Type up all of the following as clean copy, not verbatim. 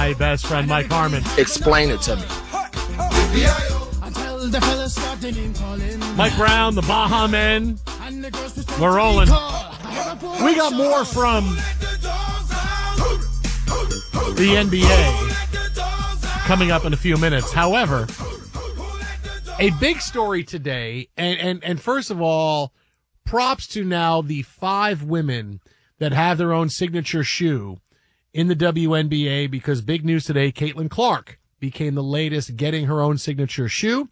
my best friend, Mike Harmon. Explain it to me. Mike Brown, the Baja Men. We're rolling. We got more from the NBA coming up in a few minutes. However, a big story today, and first of all, props to now the 5 women that have their own signature shoe in the WNBA, because big news today, Caitlin Clark became the latest getting her own signature shoe.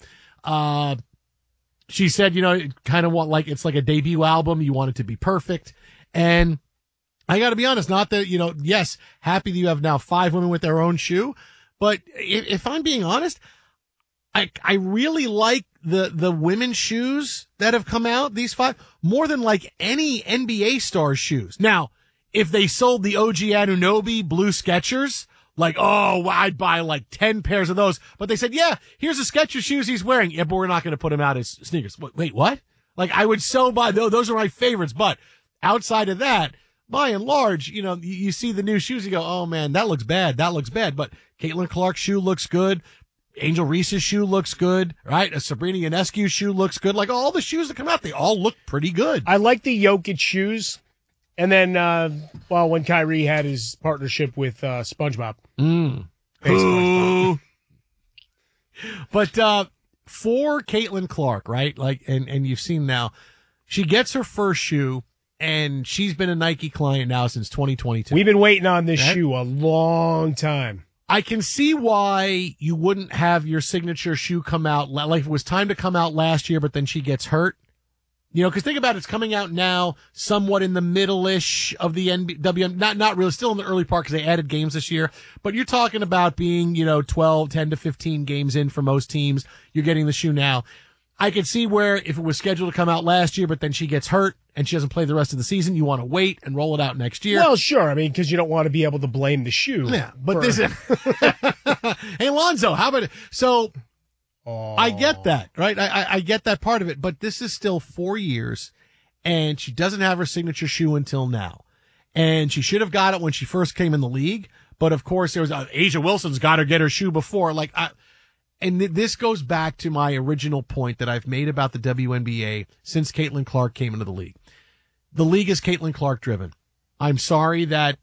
She said, kind of want it's like a debut album. You want it to be perfect. And I got to be honest, not that, yes, happy that you have now 5 women with their own shoe. But if I'm being honest, I really like the women's shoes that have come out, these 5, more than like any NBA star shoes. Now, if they sold the OG Anunoby blue Skechers, I'd buy like 10 pairs of those. But they said, yeah, here's the Skechers shoes he's wearing. Yeah, but we're not going to put him out as sneakers. Wait, what? I would so buy those. Those are my favorites. But outside of that, by and large, you see the new shoes, you go, oh man, that looks bad. That looks bad. But Caitlin Clark's shoe looks good. Angel Reese's shoe looks good, right? A Sabrina Ionescu shoe looks good. All the shoes that come out, they all look pretty good. I like the Jokic shoes. And then, when Kyrie had his partnership with SpongeBob. Hey, SpongeBob. But for Caitlin Clark, right? And you've seen now, she gets her first shoe, and she's been a Nike client now since 2022. We've been waiting on this shoe a long time. I can see why you wouldn't have your signature shoe come out, like it was time to come out last year, but then she gets hurt. Because think about it, it's coming out now somewhat in the middle-ish of the WM, not really, still in the early part because they added games this year, but you're talking about being, 10 to 15 games in for most teams. You're getting the shoe now. I could see where if it was scheduled to come out last year, but then she gets hurt and she doesn't play the rest of the season, you want to wait and roll it out next year. Well, sure. Because you don't want to be able to blame the shoe. Yeah, but this is, hey, Lonzo, how about it? So, I get that, right? I get that part of it, but this is still 4 years, and she doesn't have her signature shoe until now. And she should have got it when she first came in the league, but of course there was Asia Wilson's got to get her shoe before. And this goes back to my original point that I've made about the WNBA since Caitlin Clark came into the league. The league is Caitlin Clark driven. I'm sorry that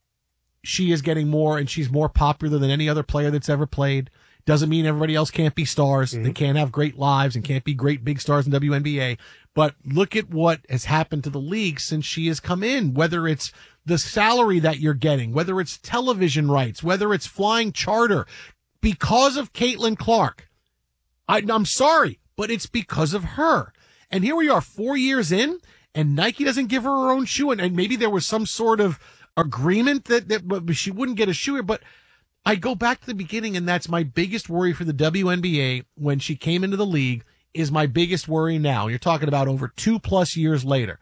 she is getting more, and she's more popular than any other player that's ever played. Doesn't mean everybody else can't be stars. Mm-hmm. They can't have great lives and can't be great big stars in WNBA. But look at what has happened to the league since she has come in, whether it's the salary that you're getting, whether it's television rights, whether it's flying charter. Because of Caitlin Clark. I'm sorry, but it's because of her. And here we are 4 years in, and Nike doesn't give her own shoe. And maybe there was some sort of agreement that she wouldn't get a shoe here, but I go back to the beginning, and that's my biggest worry for the WNBA when she came into the league is my biggest worry now. You're talking about over 2+ years later.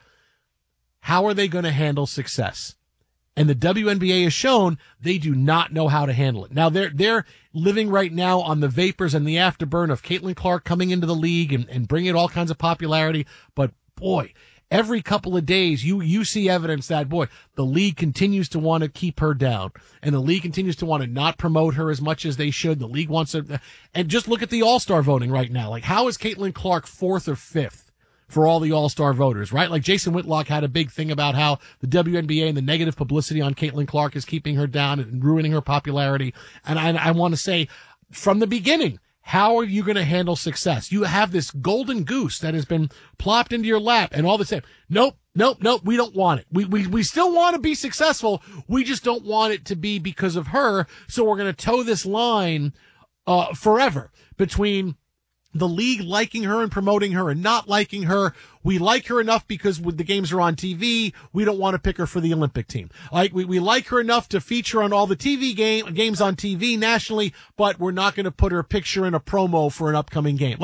How are they going to handle success? And the WNBA has shown they do not know how to handle it. Now, they're living right now on the vapors and the afterburn of Caitlin Clark coming into the league and bringing all kinds of popularity. But, boy, every couple of days, you see evidence that, boy, the league continues to want to keep her down, and the league continues to want to not promote her as much as they should. The league wants to, and just look at the All-Star voting right now. How is Caitlin Clark 4th or 5th for all the All-Star voters, right? Jason Whitlock had a big thing about how the WNBA and the negative publicity on Caitlin Clark is keeping her down and ruining her popularity. And I want to say, from the beginning, how are you going to handle success? You have this golden goose that has been plopped into your lap, and all of a sudden, nope, we don't want it. We still want to be successful. We just don't want it to be because of her. So we're going to toe this line forever between the league liking her and promoting her and not liking her. We like her enough because the games are on TV. We don't want to pick her for the Olympic team. We like her enough to feature on all the TV games on TV nationally, but we're not going to put her picture in a promo for an upcoming game.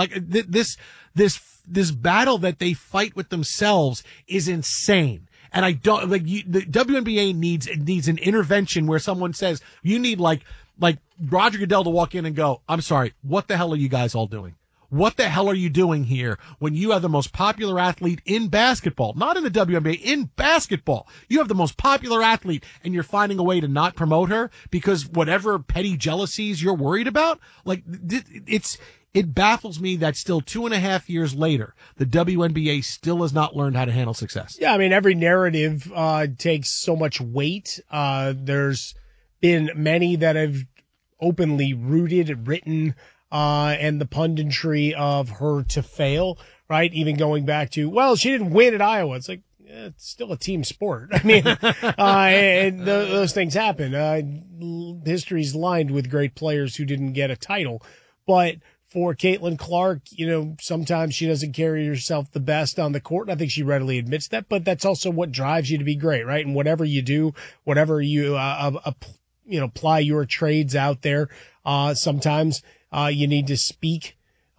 This battle that they fight with themselves is insane. And I don't the WNBA needs an intervention where someone says you need like Roger Goodell to walk in and go, I'm sorry, what the hell are you guys all doing? what the hell are you doing here when you have the most popular athlete in basketball, not in the WNBA, in basketball? You have the most popular athlete and you're finding a way to not promote her because whatever petty jealousies you're worried about? Like, it baffles me that still 2.5 years later, the WNBA still has not learned how to handle success. Yeah, I mean, every narrative takes so much weight. There's been many that have openly written, and the punditry of her to fail, right? Even going back to, well, she didn't win at Iowa. It's like, it's still a team sport. I mean, and those things happen. History's lined with great players who didn't get a title. But for Caitlin Clark, sometimes she doesn't carry herself the best on the court. And I think she readily admits that, but that's also what drives you to be great, right? And whatever you do, whatever you, apply your trades out there, sometimes, you need to speak,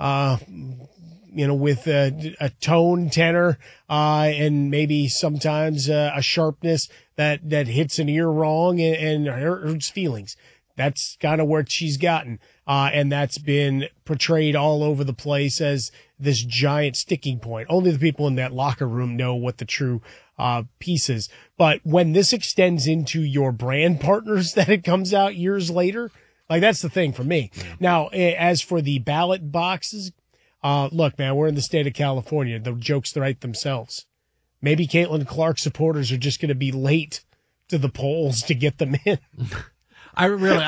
with a tone, tenor, and maybe sometimes a sharpness that hits an ear wrong and hurts feelings. That's kind of where she's gotten. And that's been portrayed all over the place as this giant sticking point. Only the people in that locker room know what the true piece is. But when this extends into your brand partners that it comes out years later, like that's the thing for me. Yeah. Now, as for the ballot boxes, look, man, we're in the state of California. The jokes write themselves. Maybe Caitlin Clark supporters are just going to be late to the polls to get them in. I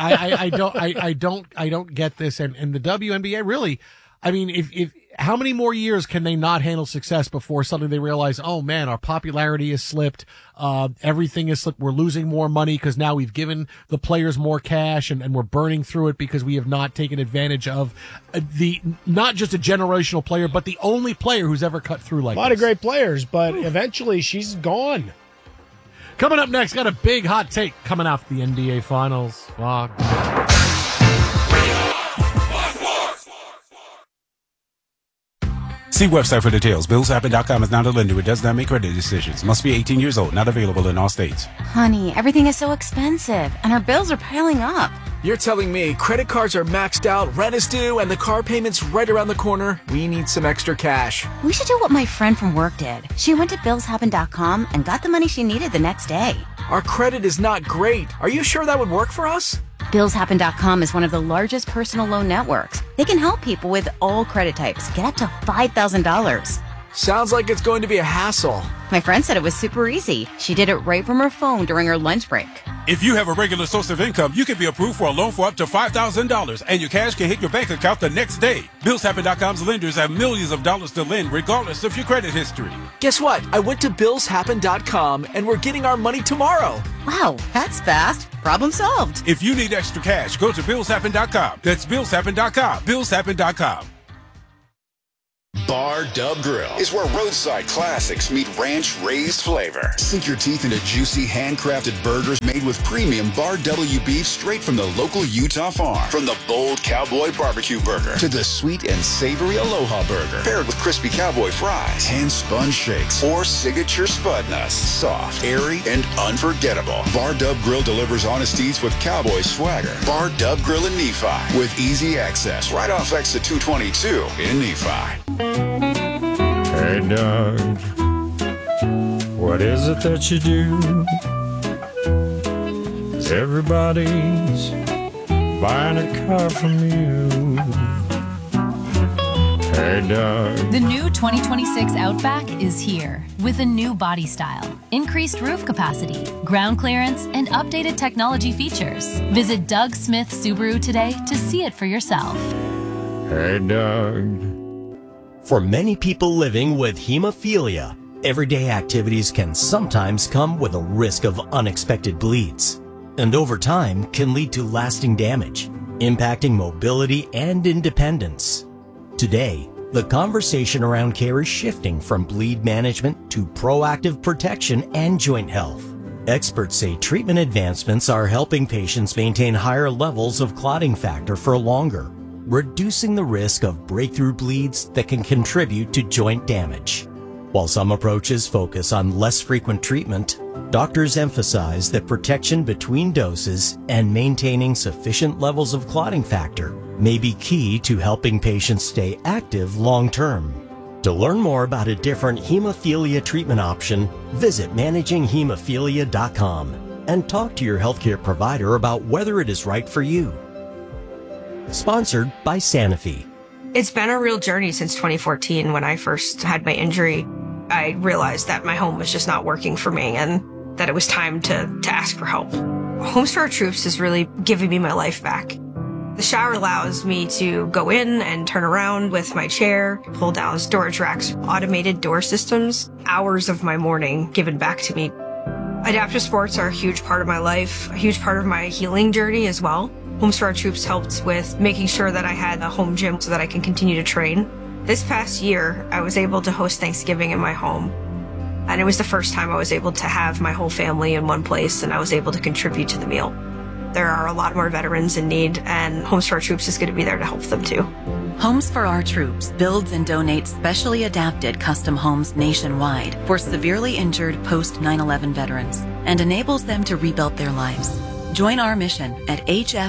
don't get this. And the WNBA really, I mean, if how many more years can they not handle success before suddenly they realize, oh man, our popularity has slipped. Everything is slipped. We're losing more money because now we've given the players more cash and we're burning through it because we have not taken advantage of not just a generational player, but the only player who's ever cut through like this. A lot of great players, but eventually she's gone. Coming up next, got a big hot take coming out the NBA Finals. See website for details. BillsHappen.com is not a lender. It does not make credit decisions. Must be 18 years old. Not available in all states. Honey, everything is so expensive, and our bills are piling up. You're telling me credit cards are maxed out, rent is due, and the car payment's right around the corner? We need some extra cash. We should do what my friend from work did. She went to BillsHappen.com and got the money she needed the next day. Our credit is not great. Are you sure that would work for us? BillsHappen.com is one of the largest personal loan networks. They can help people with all credit types get up to $5,000. Sounds like it's going to be a hassle. My friend said it was super easy. She did it right from her phone during her lunch break. If you have a regular source of income, you can be approved for a loan for up to $5,000, and your cash can hit your bank account the next day. BillsHappen.com's lenders have millions of dollars to lend, regardless of your credit history. Guess what? I went to BillsHappen.com, and we're getting our money tomorrow. Wow, that's fast. Problem solved. If you need extra cash, go to BillsHappen.com. That's BillsHappen.com. BillsHappen.com. Bar Dub Grill is where roadside classics meet ranch-raised flavor. Sink your teeth into juicy, handcrafted burgers made with premium Bar W beef straight from the local Utah farm. From the bold cowboy barbecue burger to the sweet and savory Aloha burger, paired with crispy cowboy fries, hand-spun shakes, or signature spud nuts. Soft, airy, and unforgettable. Bar Dub Grill delivers honesties with cowboy swagger. Bar Dub Grill in Nephi with easy access right off exit 222 in Nephi. Hey, Doug, what is it that you do? 'Cause everybody's buying a car from you. Hey, Doug. The new 2026 Outback is here with a new body style, increased roof capacity, ground clearance, and updated technology features. Visit Doug Smith Subaru today to see it for yourself. Hey, Doug. For many people living with hemophilia, everyday activities can sometimes come with a risk of unexpected bleeds, and over time can lead to lasting damage, impacting mobility and independence. Today, the conversation around care is shifting from bleed management to proactive protection and joint health. Experts say treatment advancements are helping patients maintain higher levels of clotting factor for longer, reducing the risk of breakthrough bleeds that can contribute to joint damage. While some approaches focus on less frequent treatment, doctors emphasize that protection between doses and maintaining sufficient levels of clotting factor may be key to helping patients stay active long term. To learn more about a different hemophilia treatment option, visit managinghemophilia.com and talk to your healthcare provider about whether it is right for you. Sponsored by Sanofi. It's been a real journey since 2014 when I first had my injury. I realized that my home was just not working for me and that it was time to ask for help. Homes for Our Troops is really giving me my life back. The shower allows me to go in and turn around with my chair, pull down storage racks, automated door systems, hours of my morning given back to me. Adaptive sports are a huge part of my life, a huge part of my healing journey as well. Homes for Our Troops helped with making sure that I had a home gym so that I can continue to train. This past year, I was able to host Thanksgiving in my home. And it was the first time I was able to have my whole family in one place and I was able to contribute to the meal. There are a lot more veterans in need, and Homes for Our Troops is going to be there to help them too. Homes for Our Troops builds and donates specially adapted custom homes nationwide for severely injured post 9/11 veterans and enables them to rebuild their lives. Join our mission at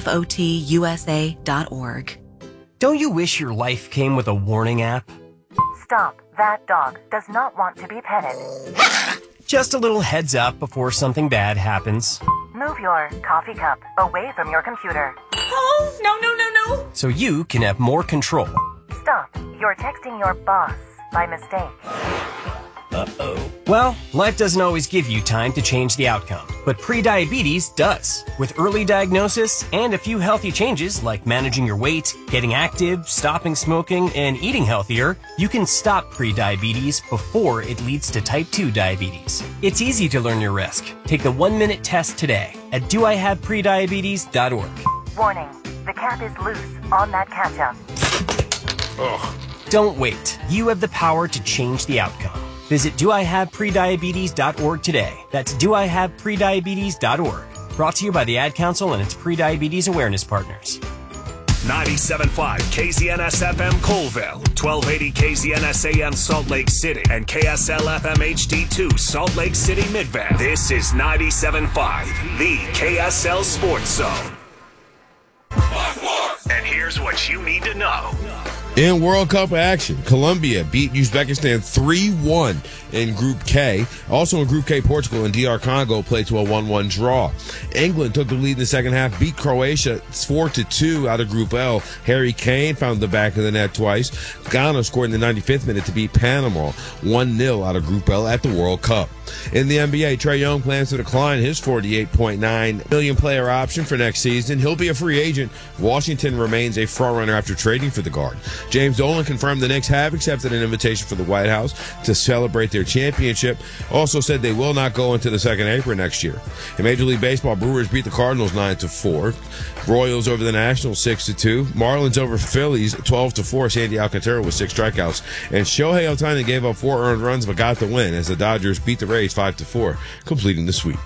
hfotusa.org. Don't you wish your life came with a warning app? Stop. That dog does not want to be petted. Just a little heads up before something bad happens. Move your coffee cup away from your computer. Oh, no. So you can have more control. Stop. You're texting your boss by mistake. Uh-oh. Well, life doesn't always give you time to change the outcome, but prediabetes does. With early diagnosis and a few healthy changes like managing your weight, getting active, stopping smoking, and eating healthier, you can stop prediabetes before it leads to type 2 diabetes. It's easy to learn your risk. Take the 1-minute test today at doihaveprediabetes.org. Warning. The cap is loose on that ketchup. Ugh. Don't wait. You have the power to change the outcome. Visit doihaveprediabetes.org today. That's doihaveprediabetes.org. Brought to you by the Ad Council and its prediabetes awareness partners. 97.5 KZNS-FM Colville, 1280 KZNS-AM Salt Lake City, and KSL-FM HD2 Salt Lake City Midvale. This is 97.5, the KSL Sports Zone. And here's what you need to know. In World Cup action, Colombia beat Uzbekistan 3-1 in Group K. Also in Group K, Portugal and DR Congo played to a 1-1 draw. England took the lead in the second half, beat Croatia 4-2 out of Group L. Harry Kane found the back of the net twice. Ghana scored in the 95th minute to beat Panama 1-0 out of Group L at the World Cup. In the NBA, Trae Young plans to decline his $48.9 million player option for next season. He'll be a free agent. Washington remains a frontrunner after trading for the guard. James Dolan confirmed the Knicks have accepted an invitation for the White House to celebrate their championship. Also said they will not go into the second apron next year. In Major League Baseball, Brewers beat the Cardinals 9-4. Royals over the Nationals 6-2. Marlins over Phillies 12-4. Sandy Alcantara with 6 strikeouts. And Shohei Ohtani gave up 4 earned runs but got the win as the Dodgers beat the Rays 5-4, completing the sweep.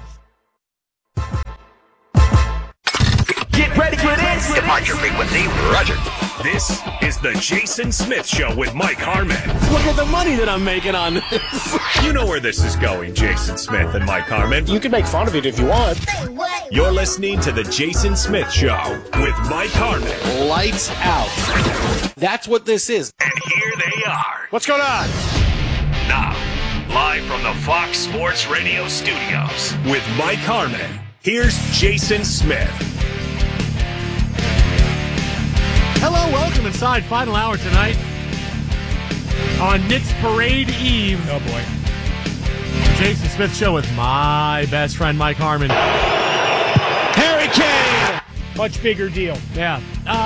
Get ready for this! Depart your frequency, Roger. This is the Jason Smith Show with Mike Harmon. Look at the money that I'm making on this. You know where this is going, Jason Smith and Mike Harmon. You can make fun of it if you want. You're listening to the Jason Smith Show with Mike Harmon. Lights out. That's what this is. And here they are. What's going on? Now, live from the Fox Sports Radio studios with Mike Harmon, here's Jason Smith. Hello, welcome inside final hour tonight on Knicks Parade Eve. Oh, boy. Jason Smith Show with my best friend, Mike Harmon. Harry Kane! Much bigger deal. Yeah.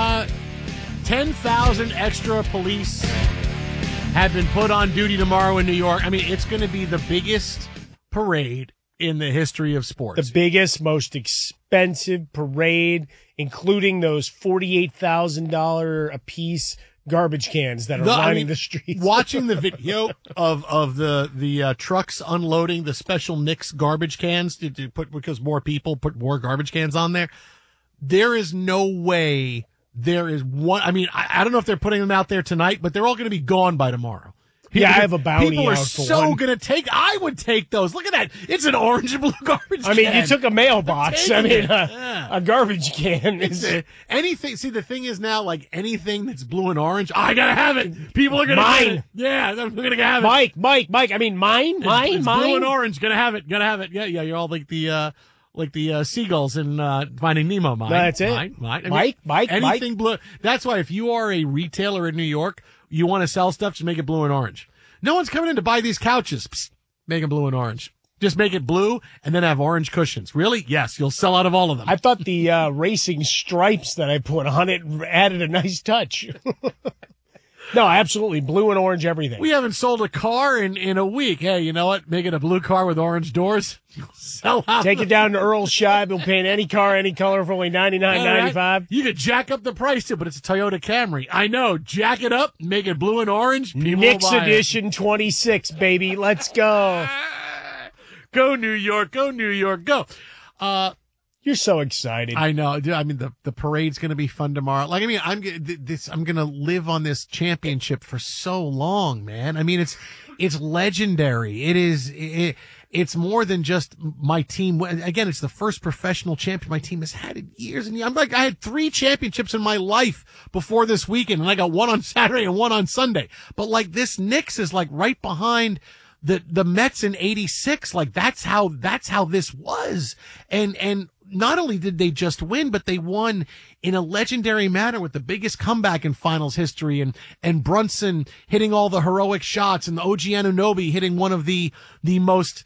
10,000 extra police have been put on duty tomorrow in New York. I mean, it's going to be the biggest parade in the history of sports. The biggest, most expensive parade, including those $48,000 a piece garbage cans that are lining the streets. Watching the video of the trucks unloading the special Knicks garbage cans to put, because more people put more garbage cans on there. There is no way there is one. I mean, I don't know if they're putting them out there tonight, but they're all going to be gone by tomorrow. Yeah, I have a bounty People are out for so one. going to take. I would take those. Look at that. It's an orange and blue garbage I mean, can. you took a mailbox. I mean, Yeah. a garbage can is anything. See, the thing is now, like anything that's blue and orange, I gotta have it. People are gonna Mine. get it. Yeah, they're gonna have it. Mike. I mean, mine. It's blue and orange. Gonna have it. Yeah. You're all like the seagulls in Finding Nemo. Mine. That's it. Mine. I mean, Mike. Anything blue. That's why if you are a retailer in New York, you want to sell stuff, just make it blue and orange. No one's coming in to buy these couches. Psst, make it blue and orange. Just make it blue and then have orange cushions. Really? Yes, you'll sell out of all of them. I thought the racing stripes that I put on it added a nice touch. No, absolutely. Blue and orange everything. We haven't sold a car in a week. Hey, you know what? Make it a blue car with orange doors. You'll sell out. Take it down to Earl Scheib. He'll paint any car, any color for only $99.95. You could jack up the price too, but it's a Toyota Camry. I know. Jack it up, make it blue and orange. People Knicks will buy edition 26, baby. Let's go. Go New York. Go New York. Go. You're so excited. I know. Dude, I mean, the parade's going to be fun tomorrow. Like, I mean, I'm going to live on this championship for so long, man. I mean, it's legendary. It's more than just my team. Again, it's the first professional champion my team has had in years and years. I had 3 championships in my life before this weekend, and I got one on Saturday and one on Sunday. But like this Knicks is like right behind the Mets in '86. Like that's how this was. And not only did they just win, but they won in a legendary manner with the biggest comeback in finals history, and Brunson hitting all the heroic shots, and the OG Anunoby hitting one of the most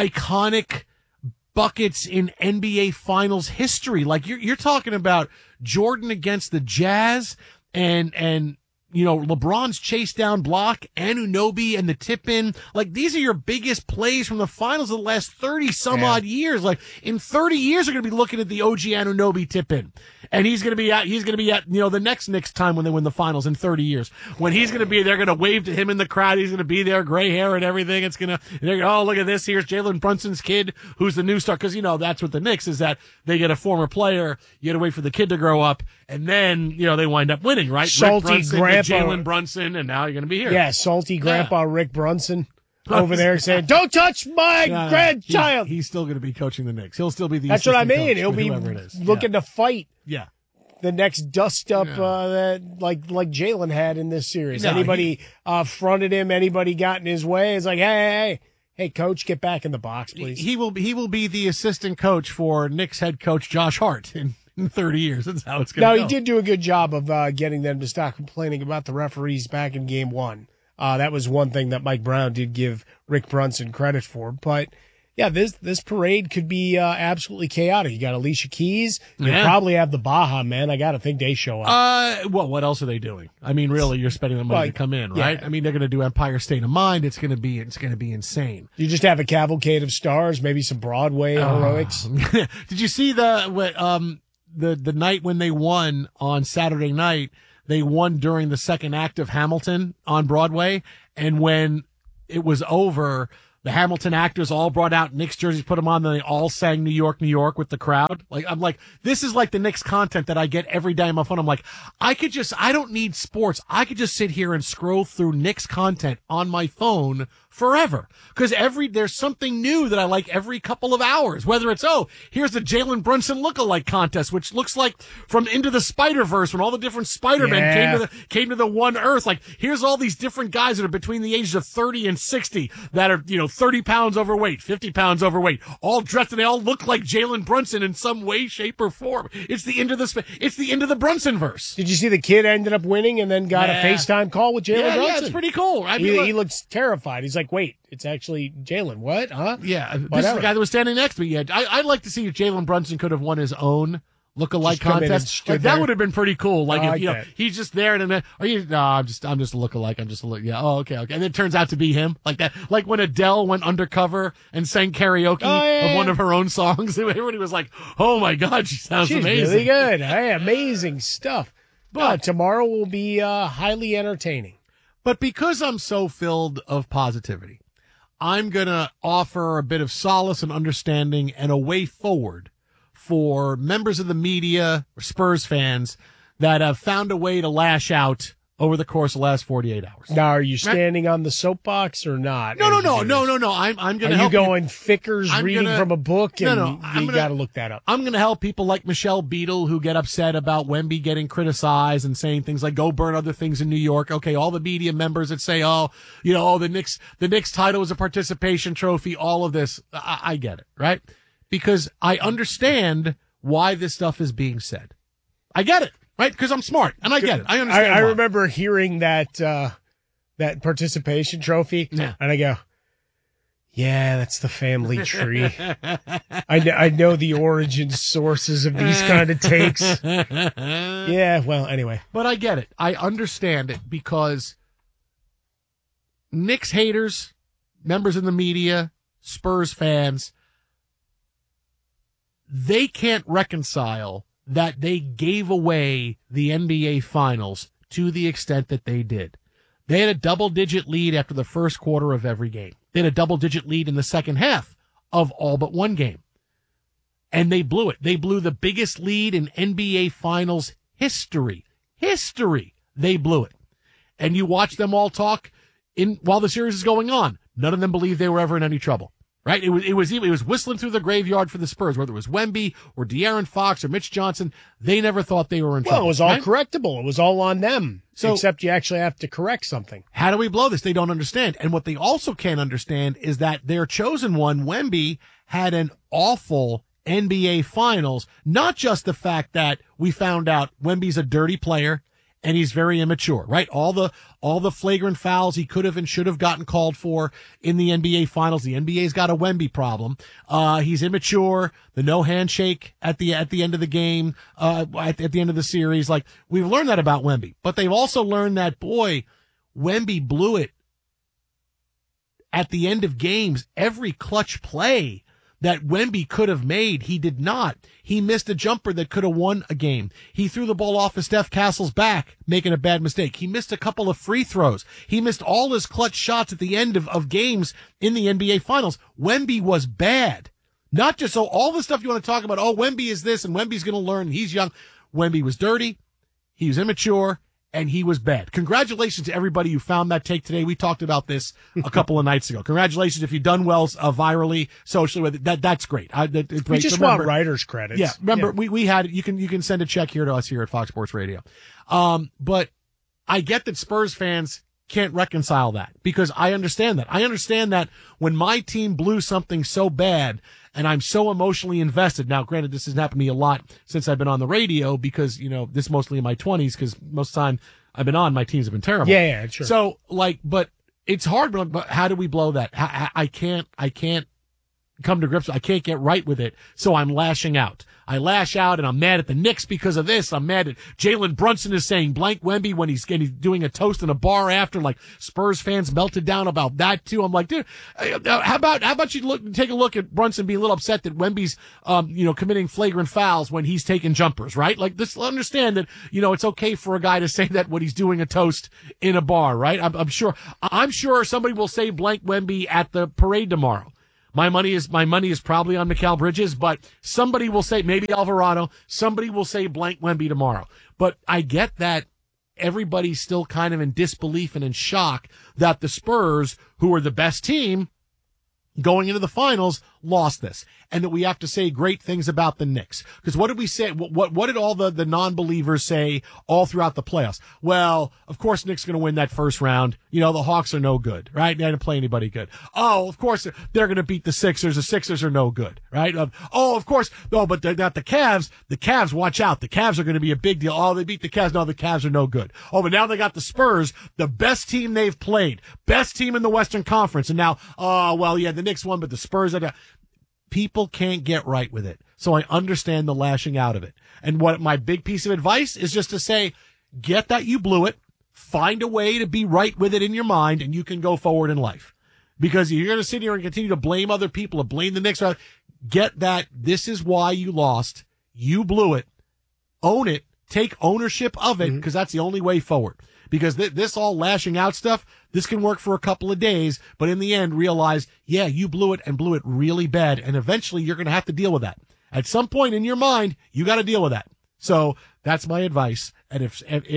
iconic buckets in NBA finals history. Like you're talking about Jordan against the Jazz and you know, LeBron's chase down block, Anunoby and the tip in. Like, these are your biggest plays from the finals of the last 30 some odd years. Like, in 30 years, they're going to be looking at the OG Anunoby tip in. And he's going to be at, you know, the next time when they win the finals in 30 years. When he's going to be, they're going to wave to him in the crowd. He's going to be there, gray hair and everything. Oh, look at this. Here's Jalen Brunson's kid, who's the new star. Cause, you know, that's what the Knicks is, that they get a former player. You got to wait for the kid to grow up. And then, you know, they wind up winning, right? Salty Grandpa. Jalen Brunson, and now you're going to be here. Yeah, salty Grandpa Rick Brunson over there saying, "Don't touch my grandchild." He's still going to be coaching the Knicks. He'll still be the. That's what I mean. Coach, He'll be looking to fight. Yeah. The next dust up that like Jalen had in this series. No, anybody fronted him? Anybody got in his way? It's like, hey, coach, get back in the box, please. He will be the assistant coach for Knicks head coach Josh Hart in 30 years. That's how it's going to go. Now, he did do a good job of getting them to stop complaining about the referees back in game 1. That was one thing that Mike Brown did give Rick Brunson credit for. But, yeah, this parade could be absolutely chaotic. You got Alicia Keys. You probably have the Baja Men. I got to think they show up. Well, what else are they doing? I mean, really, you're spending the money to come in, right? Yeah. I mean, they're going to do Empire State of Mind. It's going to be insane. You just have a cavalcade of stars, maybe some Broadway heroics. Did you see the night when they won on Saturday night? They won during the second act of Hamilton on Broadway. And when it was over, the Hamilton actors all brought out Knicks jerseys, put them on, and they all sang New York, New York with the crowd. Like, I'm like, this is like the Knicks content that I get every day on my phone. I'm like, I don't need sports. I could just sit here and scroll through Knicks content on my phone forever. Cause there's something new that I like every couple of hours, whether it's, here's the Jalen Brunson lookalike contest, which looks like from Into the Spider-Verse when all the different Spider-Men came to the one Earth. Like, here's all these different guys that are between the ages of 30 and 60 that are, 30 pounds overweight, 50 pounds overweight, all dressed, and they all look like Jalen Brunson in some way, shape, or form. It's the end of the Brunson verse. Did you see the kid ended up winning and then got a FaceTime call with Jalen Brunson? Yeah, it's pretty cool. He looks terrified. He's like, wait, it's actually Jalen. What? Huh? Yeah, this is the guy that was standing next to me. Yeah, I'd like to see if Jalen Brunson could have won his own look-alike contest. Like, that would have been pretty cool. Like, if he's just there and then, I'm just a look-alike. I'm just a look. Yeah. Oh, okay. And it turns out to be him, like that. Like when Adele went undercover and sang karaoke of one of her own songs. Everybody was like, "Oh my God, she's amazing." Really good. Hey, amazing stuff. But tomorrow will be highly entertaining. But because I'm so filled of positivity, I'm gonna offer a bit of solace and understanding and a way forward for members of the media or Spurs fans that have found a way to lash out over the course of the last 48 hours. Now, are you standing on the soapbox or not? No. I'm going to help. Are you going Fickers I'm reading from a book? And you got to look that up. I'm going to help people like Michelle Beadle who get upset about Wemby getting criticized and saying things like "go burn other things in New York." Okay, all the media members that say, the Knicks title was a participation trophy. All of this, I get it, right? Because I understand why this stuff is being said. I get it. Right, because I'm smart and I get it. I understand. I remember hearing that participation trophy, and I go, "Yeah, that's the family tree." I know the origin sources of these kind of takes. Yeah, well, anyway, but I get it. I understand it because Knicks haters, members in the media, Spurs fans, they can't reconcile that they gave away the NBA Finals to the extent that they did. They had a double-digit lead after the first quarter of every game. They had a double-digit lead in the second half of all but one game. And they blew it. They blew the biggest lead in NBA Finals history. They blew it. And you watch them all talk while the series is going on. None of them believed they were ever in any trouble. Right? It was whistling through the graveyard for the Spurs, whether it was Wemby or De'Aaron Fox or Mitch Johnson. They never thought they were in trouble. Well, it was all correctable. It was all on them. So, except you actually have to correct something. How do we blow this? They don't understand. And what they also can't understand is that their chosen one, Wemby, had an awful NBA Finals. Not just the fact that we found out Wemby's a dirty player and he's very immature, right? All the flagrant fouls he could have and should have gotten called for in the NBA Finals. The NBA's got a Wemby problem. He's immature. The no handshake at the end of the game, at the end of the series. Like, we've learned that about Wemby, but they've also learned that, boy, Wemby blew it at the end of games. Every clutch play that Wemby could have made, he did not. He missed a jumper that could have won a game. He threw the ball off of Steph Castle's back, making a bad mistake. He missed a couple of free throws. He missed all his clutch shots at the end of games in the NBA Finals. Wemby was bad. Not just all the stuff you want to talk about, Wemby is this and Wemby's going to learn, he's young. Wemby was dirty, he was immature, and he was bad. Congratulations to everybody who found that take today. We talked about this a couple of nights ago. Congratulations if you've done well virally, socially with it. That's great. We just want writers' credits. Yeah, remember we had it. You can send a check here to us here at Fox Sports Radio. But I get that Spurs fans can't reconcile that because I understand that. I understand that when my team blew something so bad and I'm so emotionally invested. Now, granted, this has happened to me a lot since I've been on the radio because, this is mostly in my 20s because most of the time I've been on, my teams have been terrible. Yeah, sure. So, but it's hard, but how do we blow that? I can't come to grips. I can't get right with it. So I'm lashing out. I lash out and I'm mad at the Knicks because of this. I'm mad at Jalen Brunson is saying blank Wemby when he's doing a toast in a bar after, like Spurs fans melted down about that too. I'm like, dude, how about you take a look at Brunson being a little upset that Wemby's, committing flagrant fouls when he's taking jumpers, right? Like this, understand that, it's okay for a guy to say that when he's doing a toast in a bar, right? I'm sure somebody will say blank Wemby at the parade tomorrow. My money is probably on Mikal Bridges, but somebody will say, maybe Alvarado, somebody will say blank Wemby tomorrow. But I get that everybody's still kind of in disbelief and in shock that the Spurs, who are the best team going into the finals, lost this. And that we have to say great things about the Knicks. Because what did we say? What did all the non-believers say all throughout the playoffs? Well, of course, Knicks going to win that first round. The Hawks are no good, right? They didn't play anybody good. Oh, of course, they're going to beat the Sixers. The Sixers are no good, right? Of course. No, but they're not the Cavs. The Cavs, watch out. The Cavs are going to be a big deal. Oh, they beat the Cavs. No, the Cavs are no good. Oh, but now they got the Spurs, the best team they've played. Best team in the Western Conference. And now, the Knicks won, but the Spurs are... People can't get right with it. So I understand the lashing out of it. And what my big piece of advice is just to say, get that you blew it, find a way to be right with it in your mind, and you can go forward in life. Because you're going to sit here and continue to blame other people, to blame the Knicks. Get that this is why you lost. You blew it. Own it. Take ownership of it, because that's the only way forward. Because this all lashing out stuff, this can work for a couple of days, but in the end realize, yeah, you blew it and blew it really bad. And eventually you're going to have to deal with that. At some point in your mind, you got to deal with that. So that's my advice. And if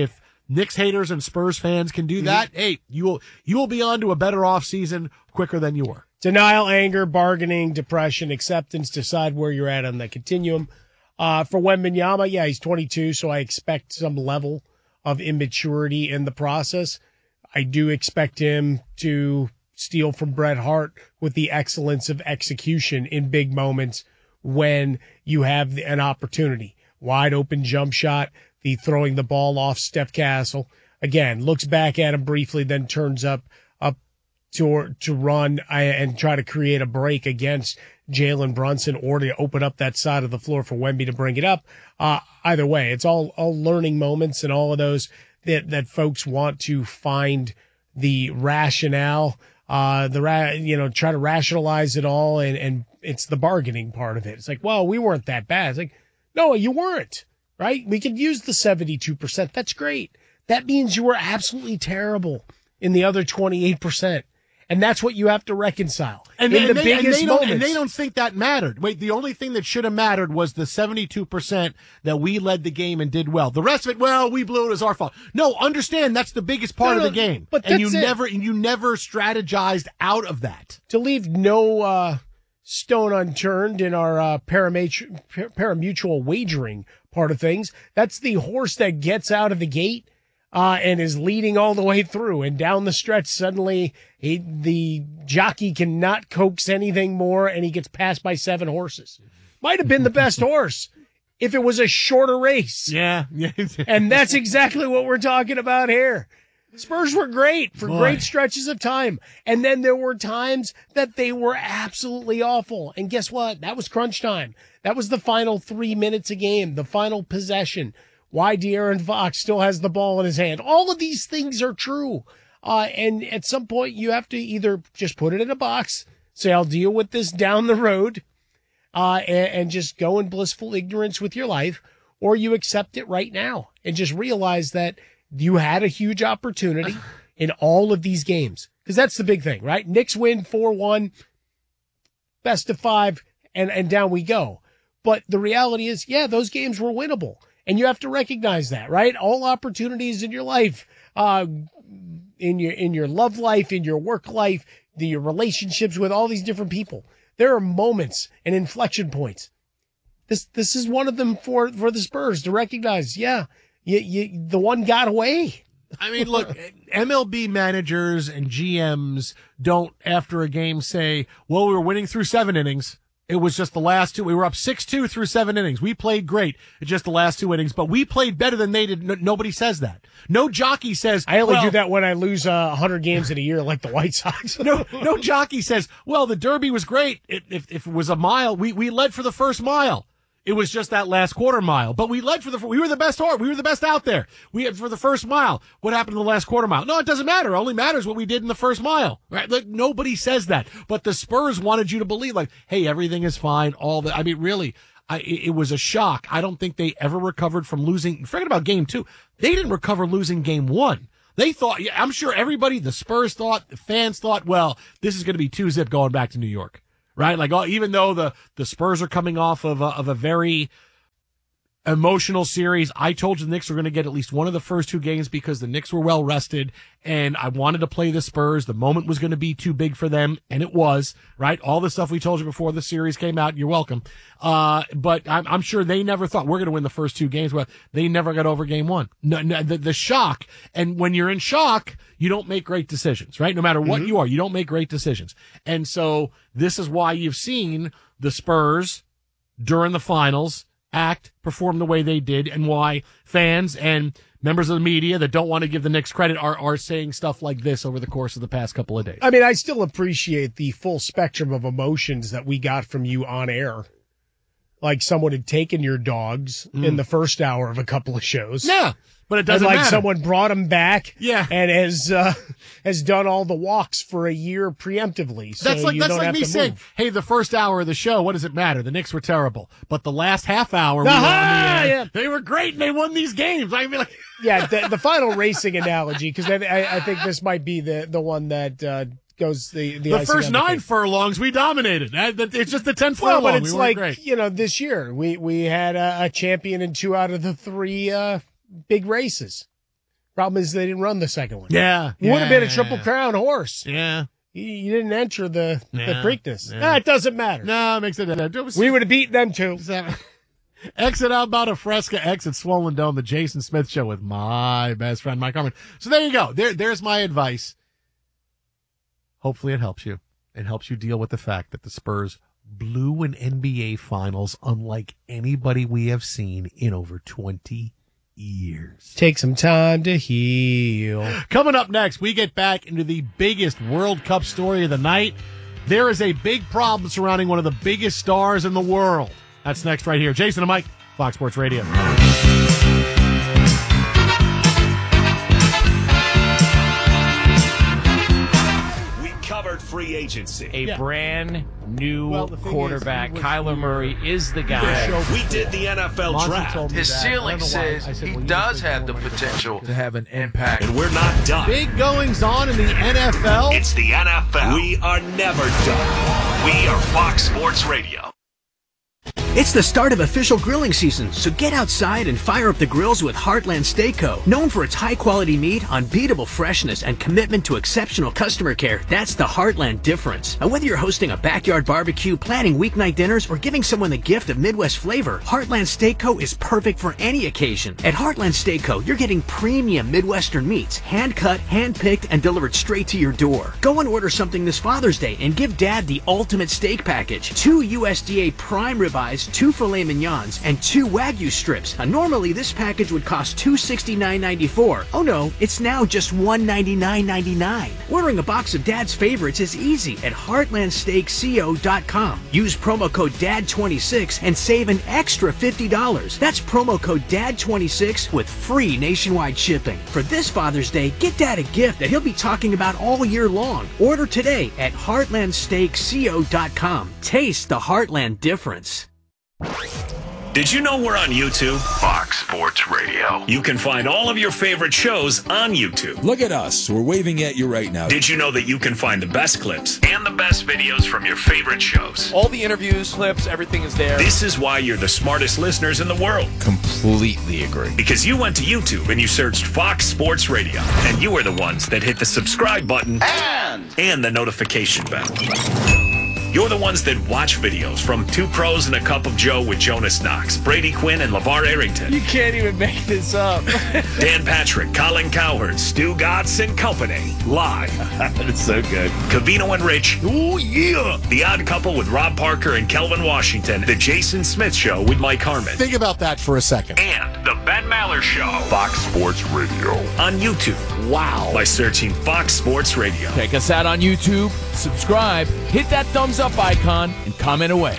Knicks haters and Spurs fans can do that, hey, you will be on to a better off season quicker than you were. Denial, anger, bargaining, depression, acceptance, decide where you're at on the continuum. For Wembanyama, yeah, he's 22, so I expect some level of immaturity in the process. I do expect him to steal from Bret Hart with the excellence of execution in big moments when you have an opportunity. Wide open jump shot, the throwing the ball off Steph Castle. Again, looks back at him briefly, then turns up to run and try to create a break against Jalen Brunson or to open up that side of the floor for Wemby to bring it up. Either way, it's all learning moments and all of those that folks want to find the rationale, try to rationalize it all. And it's the bargaining part of it. It's like, well, we weren't that bad. It's like, no, you weren't, right? We could use the 72%. That's great. That means you were absolutely terrible in the other 28%. And that's what you have to reconcile. And they don't think that mattered. Wait, the only thing that should have mattered was the 72% that we led the game and did well. The rest of it, well, we blew it as our fault. No, understand that's the biggest part of the game. But you never strategized out of that. To leave no stone unturned in our parimutuel wagering part of things, that's the horse that gets out of the gate and is leading all the way through, and down the stretch, suddenly the jockey cannot coax anything more, and he gets passed by 7 horses. Might have been the best horse if it was a shorter race. Yeah. And that's exactly what we're talking about here. Spurs were great for great stretches of time. And then there were times that they were absolutely awful. And guess what? That was crunch time. That was the final 3 minutes a game, the final possession. Why De'Aaron Fox still has the ball in his hand. All of these things are true. And at some point you have to either just put it in a box, say, I'll deal with this down the road, and just go in blissful ignorance with your life, or you accept it right now and just realize that you had a huge opportunity in all of these games. Because that's the big thing, right? Knicks win 4-1, best of 5, and down we go. But the reality is, yeah, those games were winnable. And you have to recognize that, right? All opportunities in your life, in your love life, in your work life, your relationships with all these different people. There are moments and inflection points. This is one of them for the Spurs to recognize. Yeah, the one got away. I mean, look, MLB managers and GMs don't, after a game, say, well, we were winning through 7 innings. It was just the last 2. We were up 6-2 through 7 innings. We played great. It's just the last 2 innings, but we played better than they did. Nobody says that. No jockey says, I only do that when I lose 100 games in a year like the White Sox. No jockey says, well, the Derby was great. If it was a mile, we led for the first mile. It was just that last quarter mile, but we led we were the best horse. We were the best out there. We had for the first mile. What happened in the last quarter mile? No, it doesn't matter. It only matters what we did in the first mile, right? Like, nobody says that, but the Spurs wanted you to believe, like, hey, everything is fine. I mean, really, it was a shock. I don't think they ever recovered from losing. Forget about game 2. They didn't recover losing game 1. They thought, I'm sure everybody, the Spurs thought, the fans thought, well, this is going to be 2-zip going back to New York. Right? Like, even though the Spurs are coming off of a very emotional series, I told you the Knicks were going to get at least one of the first 2 games because the Knicks were well rested, and I wanted to play the Spurs. The moment was going to be too big for them, and it was, right? All the stuff we told you before the series came out, you're welcome. But I'm sure they never thought we're going to win the first 2 games. Well, they never got over game 1. No, the shock, and when you're in shock, you don't make great decisions, right? No matter what you are, you don't make great decisions. And so this is why you've seen the Spurs during the finals perform the way they did, and why fans and members of the media that don't want to give the Knicks credit are saying stuff like this over the course of the past couple of days. I mean, I still appreciate the full spectrum of emotions that we got from you on air. Like someone had taken your dogs in the first hour of a couple of shows. Yeah. But it doesn't matter. Someone brought them back, yeah, and has done all the walks for a year preemptively. So that's like me saying, "Hey, the first hour of the show, what does it matter? The Knicks were terrible, but the last half hour, they were great, and they won these games." I mean, like, yeah, the final racing analogy, because I think this might be the one that goes the first 9 furlongs we dominated. It's just the 10th furlong. Well, but it's like great. This year we had a champion in 2 out of the 3. Big races. Problem is they didn't run the second one. Yeah. Would have been a Triple Crown horse. Yeah. You didn't enter the Preakness. Yeah. It doesn't matter. No, it makes it. We would have beaten them too. Exit Outbound of Fresca, exit Swollen Dome, the Jason Smith Show with my best friend, Mike Harmon. So there you go. There's my advice. Hopefully it helps you. It helps you deal with the fact that the Spurs blew an NBA Finals unlike anybody we have seen in over 20 years. Take some time to heal. Coming up next, we get back into the biggest World Cup story of the night. There is a big problem surrounding one of the biggest stars in the world. That's next right here. Jason and Mike, Fox Sports Radio. Covered free agency. A brand new quarterback. Kyler Murray is the guy. We did the NFL draft. His ceiling says he does have the potential to have an impact. And we're not done. Big goings on in the NFL. It's the NFL. We are never done. We are Fox Sports Radio. It's the start of official grilling season, so get outside and fire up the grills with Heartland Steak Co. Known for its high-quality meat, unbeatable freshness, and commitment to exceptional customer care, that's the Heartland difference. Now, whether you're hosting a backyard barbecue, planning weeknight dinners, or giving someone the gift of Midwest flavor, Heartland Steak Co. is perfect for any occasion. At Heartland Steak Co., you're getting premium Midwestern meats, hand-cut, hand-picked, and delivered straight to your door. Go and order something this Father's Day and give Dad the ultimate steak package. 2 USDA prime ribeyes, 2 filet mignons, and 2 Wagyu strips. Now, normally this package would cost $269.94. Oh no, it's now just $199.99. Ordering a box of Dad's favorites is easy at heartlandsteakco.com. Use promo code DAD26 and save an extra $50. That's promo code DAD26 with free nationwide shipping. For this Father's Day, get Dad a gift that he'll be talking about all year long. Order today at heartlandsteakco.com. Taste the Heartland difference. Did you know we're on YouTube? Fox Sports Radio. You can find all of your favorite shows on YouTube. Look at us. We're waving at you right now. Did you know that you can find the best clips and the best videos from your favorite shows? All the interviews, clips, everything is there. This is why you're the smartest listeners in the world. Completely agree. Because you went to YouTube and you searched Fox Sports Radio, and you were the ones that hit the subscribe button and the notification bell. You're the ones that watch videos from Two Pros and a Cup of Joe with Jonas Knox, Brady Quinn, and LeVar Arrington. You can't even make this up. Dan Patrick, Colin Cowherd, Stu Gatz, and company. Live. That's so good. Cavino and Rich. Oh, yeah. The Odd Couple with Rob Parker and Kelvin Washington. The Jason Smith Show with Mike Harmon. Think about that for a second. And the Ben Maller Show. Fox Sports Radio. On YouTube. Wow. By searching Fox Sports Radio. Check us out on YouTube. Subscribe. Hit that thumbs up icon and comment away.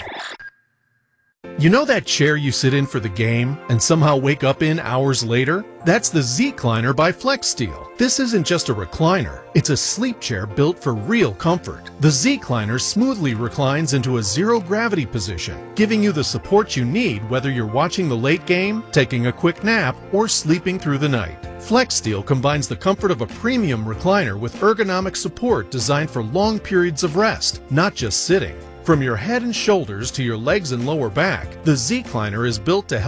You know that chair you sit in for the game and somehow wake up in hours later? That's the Z-Cliner by FlexSteel. This isn't just a recliner. It's a sleep chair built for real comfort. The Z-Cliner smoothly reclines into a zero-gravity position, giving you the support you need whether you're watching the late game, taking a quick nap, or sleeping through the night. FlexSteel combines the comfort of a premium recliner with ergonomic support designed for long periods of rest, not just sitting. From your head and shoulders to your legs and lower back, the Z-Cliner is built to help